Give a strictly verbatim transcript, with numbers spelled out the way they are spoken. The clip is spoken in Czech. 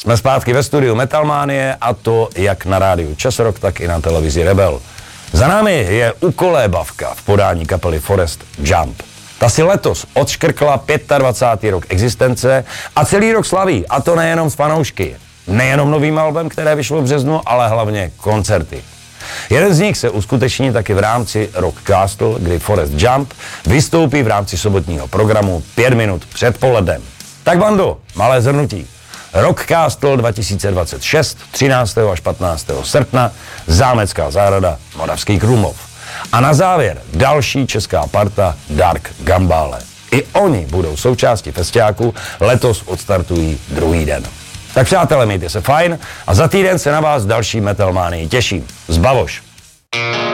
Jsme zpátky ve studiu Metalmánie a to jak na rádiu Časrock, tak i na televizi Rebel. Za námi je ukolébavka v podání kapely Forest Jump. Ta si letos odškrkla dvacátý pátý rok existence a celý rok slaví, a to nejenom s fanoušky. Nejenom novým albem, které vyšlo v březnu, ale hlavně koncerty. Jeden z nich se uskuteční taky v rámci Rock Castle, kdy Forest Jump vystoupí v rámci sobotního programu pět minut před polednem. Tak bando, malé zhrnutí. Rock Castle dva tisíce dvacet šest, třináctého až patnáctého srpna, Zámecká zahrada, Moravský Krumlov. A na závěr další česká parta Dark Gambale. I oni budou součástí festiáku, letos odstartují druhý den. Tak přátelé, mějte se fajn a za týden se na vás další Metalmánii těším. Zbavoš.